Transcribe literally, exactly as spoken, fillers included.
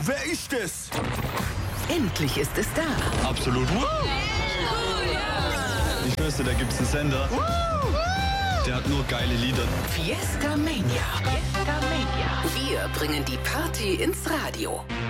wer ist es? Endlich ist es da. Absolut. Ich wüsste, da gibt's einen Sender. Der hat nur geile Lieder. Fiesta Mania. Fiesta Mania. Wir bringen die Party ins Radio.